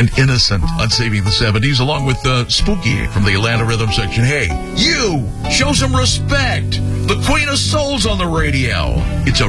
and Innocent on Saving the 70s, along with Spooky from the Atlanta Rhythm section. Hey, you, show some respect. The Queen of Soul's on the radio. It's a